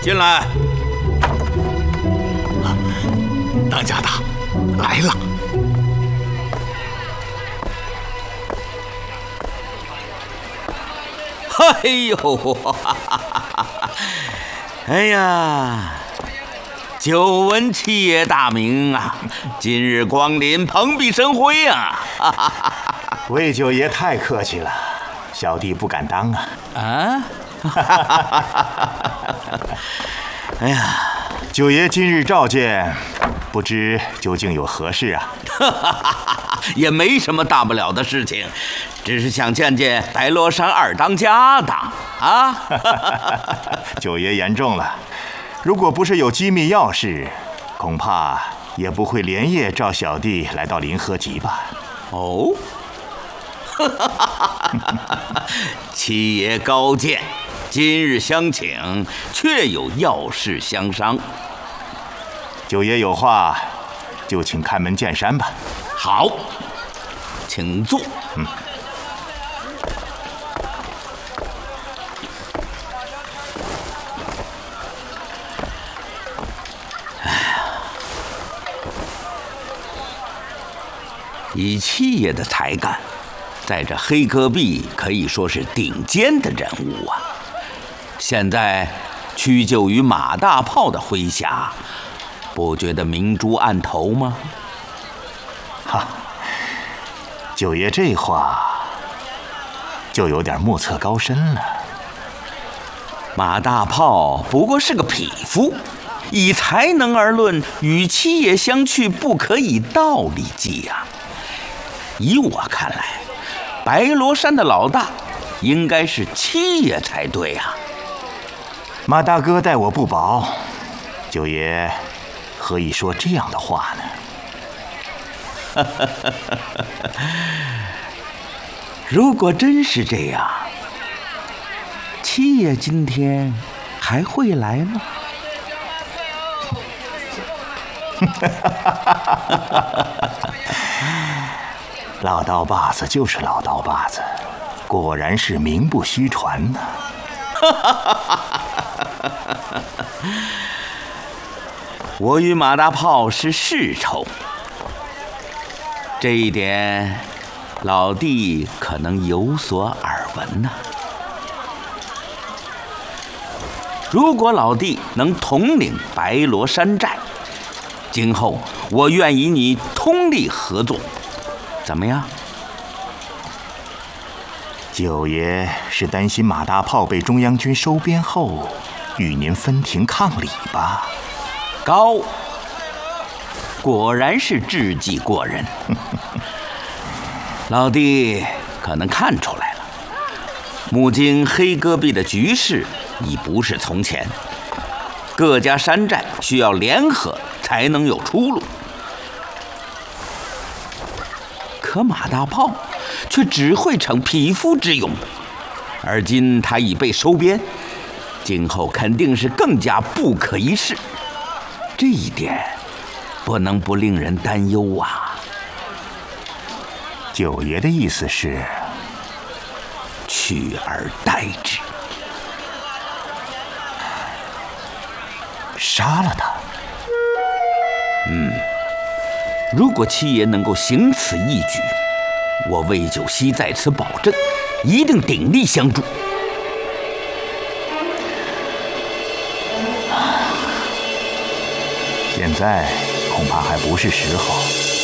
进来。 当家的，来了。 哎呦，哎呀！久闻七爷大名啊，今日光临，蓬荜生辉啊！ 魏九爷太客气了，小弟不敢当啊。 啊！哎呀， 九爷今日召见，不知究竟有何事啊？ 也没什么大不了的事情，只是想见见白罗山二当家的啊。 九爷言重了，如果不是有机密要事，恐怕也不会连夜召小弟来到临河集吧？ 哦，七爷高见，今日相请，确有要事相商。 九爷有话，就请开门见山吧。 好，请坐。以七爷的才干，在这黑戈壁可以说是顶尖的人物啊。现在屈就于马大炮的麾下，不觉得明珠暗投吗？ 哈，九爷这话就有点莫测高深了。 马大炮不过是个匹夫，以才能而论，与七爷相去不可以道理计呀。以我看来，白罗山的老大应该是七爷才对呀。 马大哥待我不薄，九爷何以说这样的话呢？ 如果真是这样，七爷今天还会来吗？ 老刀把子就是老刀把子，果然是名不虚传呢。 我与马大炮是世仇，这一点老弟可能有所耳闻呐。如果老弟能统领白罗山寨，今后我愿与你通力合作，怎么样？ 九爷是担心马大炮被中央军收编后，与您分庭抗礼吧？ 高，果然是智计过人。老弟可能看出来了，目今黑戈壁的局势已不是从前，各家山寨需要联合才能有出路。可马大炮却只会逞匹夫之勇，而今他已被收编，今后肯定是更加不可一世。这一点不能不令人担忧啊。 九爷的意思是取而代之， 杀了他。 如果七爷能够行此一举，我魏九溪在此保证，一定鼎力相助。 现在恐怕还不是时候。